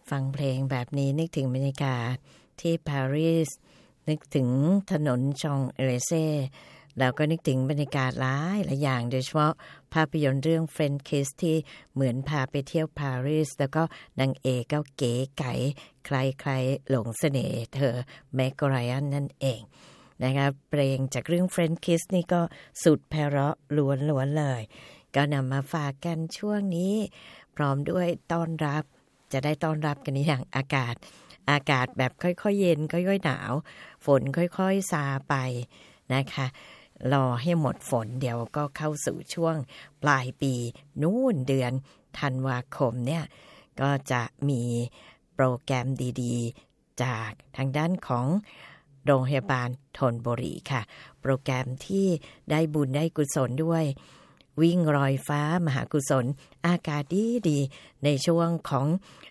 ฟังเพลงแบบนี้นึกถึงบรรยากาศที่ปารีสนึกถึงถนนชองเอลิเซ่แล้วก็นึกถึงบรรยากาศหลายอย่างโดยเฉพาะภาพยนตร์เรื่อง French Kiss ที่เหมือนพาไปเที่ยวปารีสแล้วก็นางเอกก็เก๋ไก๋ใครๆหลงเสน่ห์เธอแมกไรอันนั่นเองนะครับเพลงจากเรื่อง French Kiss นี่ก็สุดไพเราะล้วนๆเลยก็นำมาฝากกันช่วงนี้พร้อมด้วยต้อนรับจะได้ต้อนรับกันอย่างอากาศแบบค่อยๆเย็นค่อยๆหนาวฝนค่อยๆซาไปนะคะรอให้หมดฝนเดี๋ยวก็เข้าสู่ช่วงปลายปีนู่นเดือนธันวาคมเนี่ยก็จะมีโปรแกรมดีๆจากทางด้านของโรงพยาบาลธนบุรีค่ะโปรแกรมที่ได้บุญได้กุศลด้วยวิ่งรอยฟ้ามหากุศลอากาศดีในช่วงของ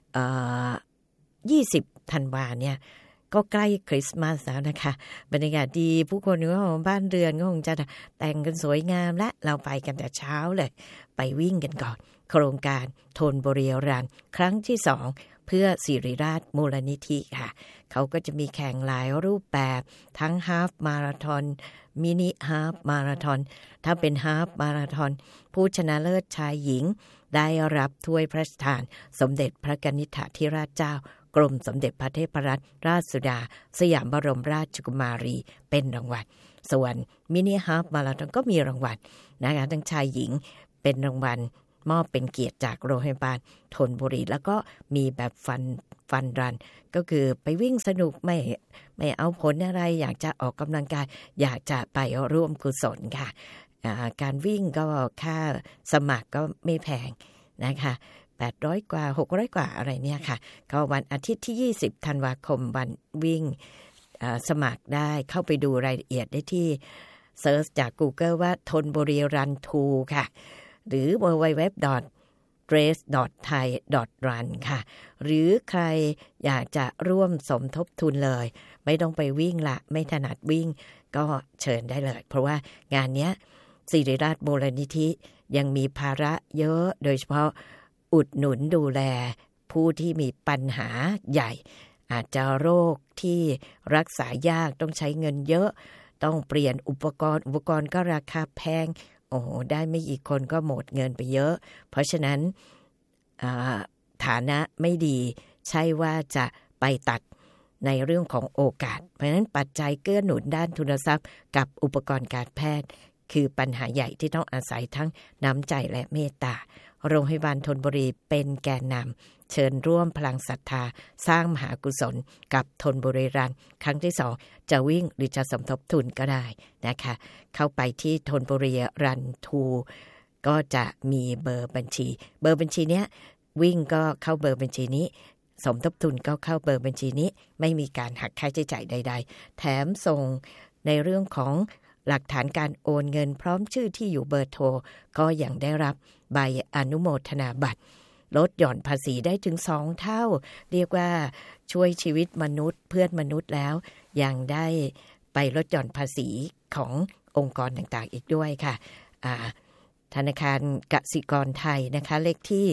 20 ธันวาเนี่ยก็ใกล้คริสต์มาสแล้วนะคะบรรยากาศดีผู้คนก็บ้านเรือนก็คงจะแต่งกันสวยงามและเราไปกันแต่เช้าเลยไปวิ่งกันก่อนโครงการธนบุรีรันครั้งที่2เพื่อศิริราชมูลนิธิค่ะเขาก็จะมีแข่งหลายรูปแบบทั้งฮาล์ฟมาราธอนมินิฮาล์ฟมาราธอนถ้าเป็นฮาล์ฟมาราธอนผู้ชนะเลิศชายหญิงได้รับถ้วยพระราชทานสมเด็จพระกนิษฐาธิราชเจ้ากรมสมเด็จพระเทพรัตนราชสุดาสยามบรมราชกุมารีเป็นรางวัลส่วนมินิฮาล์ฟมาราธอนก็มีรางวัลนะคะทั้งชายหญิงเป็นรางวัลมอบเป็นเกียรติจากโรงพยาบาลธนบุรีแล้วก็มีแบบฟันรันก็คือไปวิ่งสนุกไม่เอาผลอะไรอยากจะออกกำลังกายอยากจะไปร่วมกุศลค่ะการวิ่งก็ค่าสมัครก็ไม่แพงนะคะ800กว่า600กว่าอะไรเนี่ยค่ะก็วันอาทิตย์ที่20 ธันวาคมวันวิ่งสมัครได้เข้าไปดูรายละเอียดได้ที่เซิร์ชจาก Google ว่าธนบุรีรันทูค่ะหรือ www.race.thai.run ค่ะหรือใครอยากจะร่วมสมทบทุนเลยไม่ต้องไปวิ่งละไม่ถนัดวิ่งก็เชิญได้เลยเพราะว่างานนี้ศิริราชมูลนิธิยังมีภาระเยอะโดยเฉพาะอุดหนุนดูแลผู้ที่มีปัญหาใหญ่อาจจะโรคที่รักษายากต้องใช้เงินเยอะต้องเปลี่ยนอุปกรณ์ก็ราคาแพงโอ้โหได้ไม่กี่คนก็หมดเงินไปเยอะเพราะฉะนั้นฐานะไม่ดีใช่ว่าจะไปตัดในเรื่องของโอกาสเพราะฉะนั้นปัจจัยเกื้อหนุนด้านทุนทรัพย์กับอุปกรณ์การแพทย์คือปัญหาใหญ่ที่ต้องอาศัยทั้งน้ำใจและเมตตาโรงพยาบาลธนบุรีเป็นแกนนำเชิญร่วมพลังศรัทธาสร้างมหากุศลกับธนบุรีรันครั้งที่2จะวิ่งหรือจะสมทบทุนก็ได้นะคะเข้าไปที่ธนบุรีรันทูก็จะมีเบอร์บัญชีเนี้ยวิ่งก็เข้าเบอร์บัญชีนี้สมทบทุนก็เข้าเบอร์บัญชีนี้ไม่มีการหักค่าใช้จ่ายใดๆแถมส่งในเรื่องของหลักฐานการโอนเงินพร้อมชื่อที่อยู่เบอร์โทรก็ยังได้รับใบอนุโมทนาบัตรลดหย่อนภาษีได้ถึง2เท่าเรียกว่าช่วยชีวิตมนุษย์เพื่อนมนุษย์แล้วยังได้ไปลดหย่อนภาษีขององค์กรต่างๆอีกด้วยค่ะธนาคารกสิกรไทยนะคะเลขที่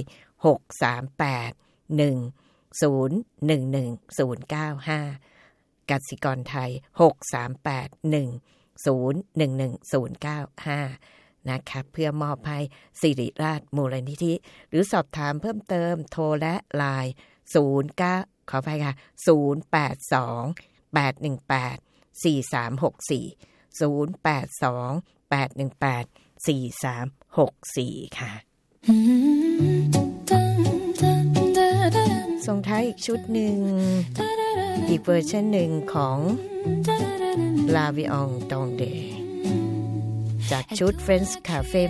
63810111095กสิกรไทย63810111095นะคะเพื่อมอบให้ศิริราชมูลนิธิหรือสอบถามเพิ่มเติมโทรและไลน์09ขออภัยค่ะ0828184364 ค่ะส่งท้ายอีกชุดหนึ่งอีกเวอร์ชันหนึ่งของลาวิอองตองเดจากชุด Friends Cafe